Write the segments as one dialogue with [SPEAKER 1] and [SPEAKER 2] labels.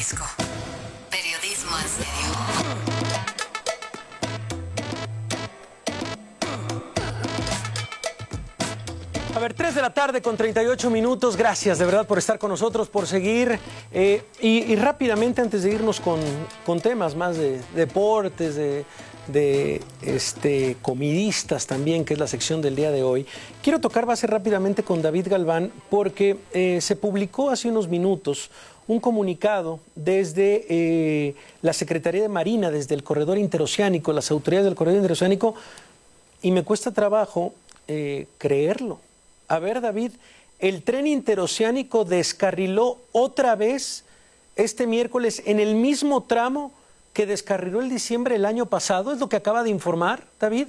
[SPEAKER 1] Risco. Periodismo en serio.
[SPEAKER 2] A ver, 3 de la tarde con 38 minutos. Gracias de verdad por estar con nosotros, por seguir. Y rápidamente, antes de irnos con temas más de deportes, de comidistas también, que es la sección del día de hoy, quiero tocar base rápidamente con David Galván, porque se publicó hace unos minutos un comunicado desde la Secretaría de Marina, desde el Corredor Interoceánico, las autoridades del Corredor Interoceánico, y me cuesta trabajo creerlo. A ver, David, el tren interoceánico descarriló otra vez este miércoles en el mismo tramo que descarriló el diciembre del año pasado. ¿Es lo que acaba de informar, David?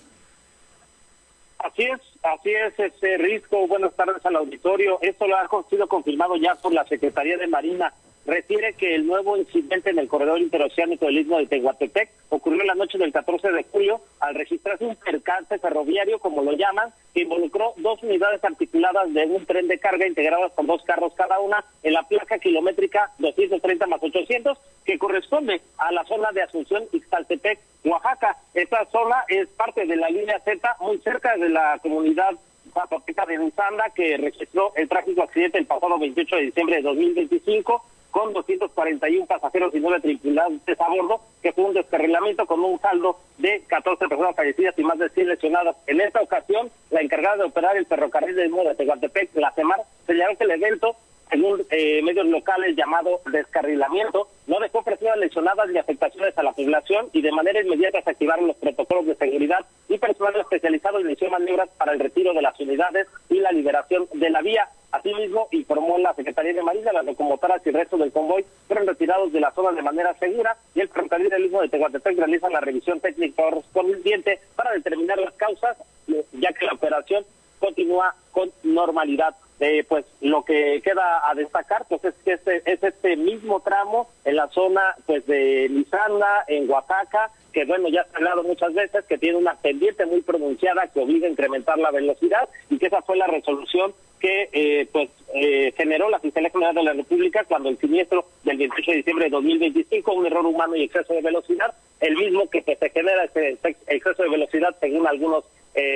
[SPEAKER 3] Así es, Risco. Buenas tardes al auditorio. Esto lo ha sido confirmado ya por la Secretaría de Marina. Refiere que el nuevo incidente en el corredor interoceánico del Istmo de Tehuantepec ocurrió en la noche del 14 de julio al registrarse un percance ferroviario, como lo llaman, que involucró dos unidades articuladas de un tren de carga integradas por dos carros cada una en la placa kilométrica 230+800, que corresponde a la zona de Asunción, Ixtaltepec, Oaxaca. Esta zona es parte de la línea Z, muy cerca de la comunidad zapoteca de Nzanda, que registró el trágico accidente el pasado 28 de diciembre de 2025, con 241 pasajeros y 9 tripulantes a bordo, que fue un descarrilamiento con un saldo de 14 personas fallecidas y más de 100 lesionadas. En esta ocasión, la encargada de operar el ferrocarril del Istmo de Tehuantepec, la CEMAR, señaló que el evento, según medios locales llamado descarrilamiento, no dejó personas lesionadas ni afectaciones a la población, y de manera inmediata se activaron los protocolos de seguridad y personal especializado inició maniobras para el retiro de las unidades y la liberación de la vía. Asimismo, informó la Secretaría de Marina, las locomotoras y el resto del convoy fueron retirados de la zona de manera segura, y el ferrocarril del Istmo de Tehuantepec realiza la revisión técnica correspondiente para determinar las causas, ya que la operación continúa con normalidad. Pues lo que queda a destacar pues es que este mismo tramo en la zona pues de Nzanda, en Oaxaca, que bueno, ya se ha hablado muchas veces, que tiene una pendiente muy pronunciada que obliga a incrementar la velocidad, y que esa fue la resolución que generó la Fiscalía General de la República cuando el siniestro del 28 de diciembre de 2025, un error humano y exceso de velocidad, el mismo que se genera ese exceso de velocidad según algunos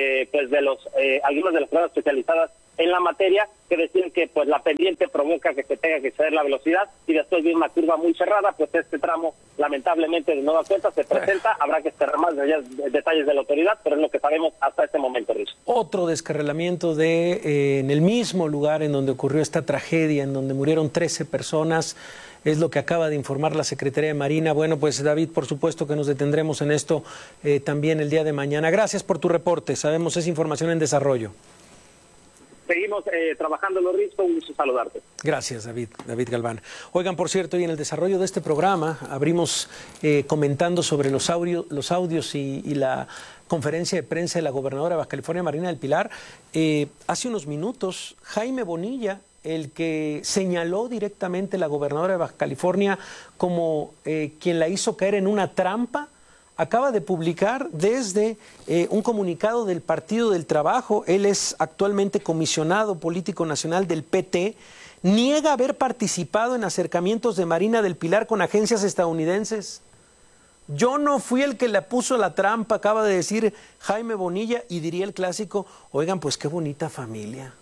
[SPEAKER 3] algunas de las pruebas especializadas en la materia, que decían que pues la pendiente provoca que se tenga que exceder la velocidad, y después viene una curva muy cerrada. Pues este tramo lamentablemente de nueva cuenta se presenta, habrá que esperar más detalles de la autoridad, pero es lo que sabemos hasta este momento, Riz.
[SPEAKER 2] Otro descarrilamiento en el mismo lugar en donde ocurrió esta tragedia, en donde murieron 13 personas, es lo que acaba de informar la Secretaría de Marina. Bueno, pues David, por supuesto que nos detendremos en esto también el día de mañana. Gracias por tu reporte, sabemos es información en desarrollo.
[SPEAKER 3] Seguimos trabajando en los riscos, un gusto saludarte.
[SPEAKER 2] Gracias, David Galván. Oigan, por cierto, y en el desarrollo de este programa abrimos comentando sobre los audios y la conferencia de prensa de la gobernadora de Baja California, Marina del Pilar. Hace unos minutos, Jaime Bonilla, el que señaló directamente la gobernadora de Baja California como quien la hizo caer en una trampa, acaba de publicar desde un comunicado del Partido del Trabajo. Él es actualmente comisionado político nacional del PT. Niega haber participado en acercamientos de Marina del Pilar con agencias estadounidenses. Yo no fui el que le puso la trampa, acaba de decir Jaime Bonilla, y diría el clásico, oigan, pues qué bonita familia.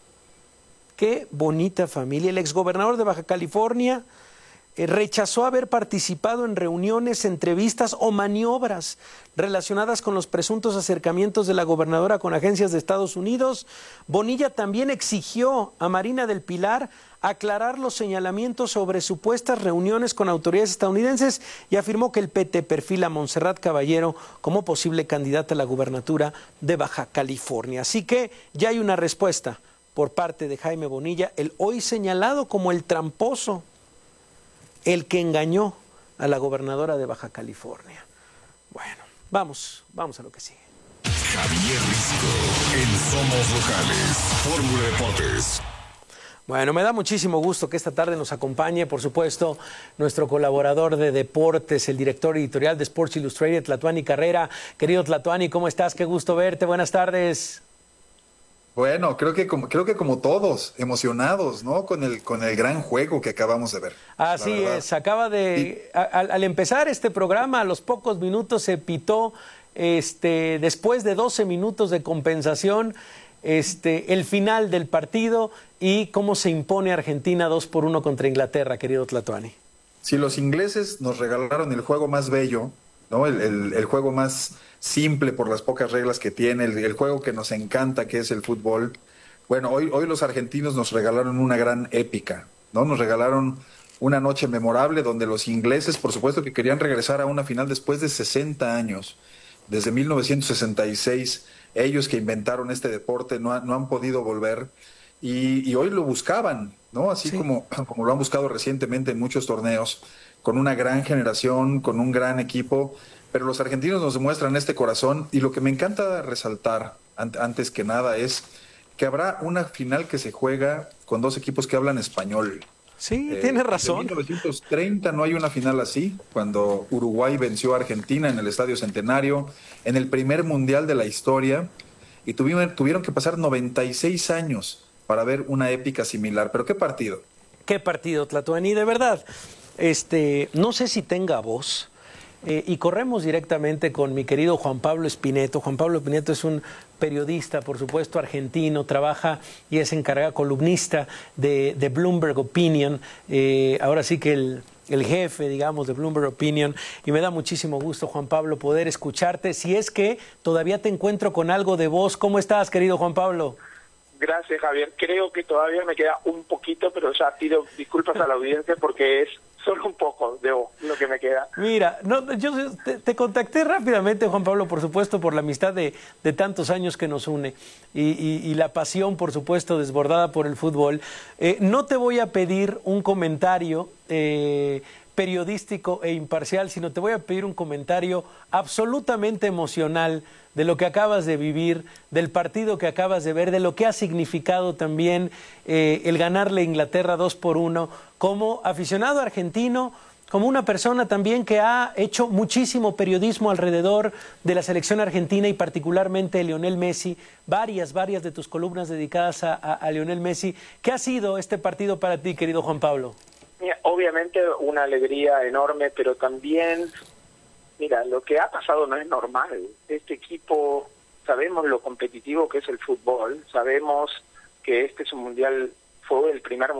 [SPEAKER 2] Qué bonita familia. El exgobernador de Baja California rechazó haber participado en reuniones, entrevistas o maniobras relacionadas con los presuntos acercamientos de la gobernadora con agencias de Estados Unidos. Bonilla también exigió a Marina del Pilar aclarar los señalamientos sobre supuestas reuniones con autoridades estadounidenses, y afirmó que el PT perfila a Montserrat Caballero como posible candidata a la gubernatura de Baja California. Así que ya hay una respuesta por parte de Jaime Bonilla, el hoy señalado como el tramposo, el que engañó a la gobernadora de Baja California. Bueno, vamos a lo que sigue.
[SPEAKER 4] Javier Risco, en Somos Locales, Fórmula Deportes.
[SPEAKER 2] Bueno, me da muchísimo gusto que esta tarde nos acompañe, por supuesto, nuestro colaborador de deportes, el director editorial de Sports Illustrated, Tlatuani Carrera. Querido Tlatuani, ¿cómo estás? Qué gusto verte, buenas tardes.
[SPEAKER 5] Bueno, creo que como todos, emocionados, ¿no? Con el gran juego que acabamos de ver.
[SPEAKER 2] Así es, acaba de, al empezar este programa, a los pocos minutos se pitó, después de 12 minutos de compensación, el final del partido y cómo se impone Argentina 2-1 contra Inglaterra, querido Tlatuani.
[SPEAKER 5] Si los ingleses nos regalaron el juego más bello, ¿no? El juego más simple por las pocas reglas que tiene, el juego que nos encanta, que es el fútbol. Bueno, hoy los argentinos nos regalaron una gran épica, ¿no? Nos regalaron una noche memorable donde los ingleses, por supuesto que querían regresar a una final después de 60 años, desde 1966, ellos que inventaron este deporte no han podido volver y hoy lo buscaban, ¿no? Así sí. como lo han buscado recientemente en muchos torneos, con una gran generación, con un gran equipo, pero los argentinos nos demuestran este corazón y lo que me encanta resaltar antes que nada es que habrá una final que se juega con dos equipos que hablan español.
[SPEAKER 2] Sí, tienes razón.
[SPEAKER 5] En 1930 no hay una final así, cuando Uruguay venció a Argentina en el Estadio Centenario, en el primer mundial de la historia, y tuvieron que pasar 96 años para ver una épica similar. Pero ¿qué partido?
[SPEAKER 2] ¿Qué partido, Tlatuani? De verdad, no sé si tenga voz. Y corremos directamente con mi querido Juan Pablo Espineto. Juan Pablo Espineto es un periodista, por supuesto, argentino, trabaja y es encargado columnista de Bloomberg Opinion. Ahora sí que el jefe, digamos, de Bloomberg Opinion. Y me da muchísimo gusto, Juan Pablo, poder escucharte. Si es que todavía te encuentro con algo de voz. ¿Cómo estás, querido Juan Pablo?
[SPEAKER 6] Gracias, Javier. Creo que todavía me queda un poquito, pero ya pido disculpas a la audiencia porque es solo un poco de lo que me queda.
[SPEAKER 2] Mira, yo te contacté rápidamente, Juan Pablo, por supuesto, por la amistad de tantos años que nos une y la pasión, por supuesto, desbordada por el fútbol. No te voy a pedir un comentario periodístico e imparcial, sino te voy a pedir un comentario absolutamente emocional de lo que acabas de vivir, del partido que acabas de ver, de lo que ha significado también el ganarle a Inglaterra 2-1, como aficionado argentino, como una persona también que ha hecho muchísimo periodismo alrededor de la selección argentina y particularmente de Lionel Messi, varias de tus columnas dedicadas a Lionel Messi. ¿Qué ha sido este partido para ti, querido Juan Pablo?
[SPEAKER 6] Mira, obviamente una alegría enorme, pero también... Mira, lo que ha pasado no es normal. Este equipo, sabemos lo competitivo que es el fútbol, sabemos que este es un mundial, fue el primer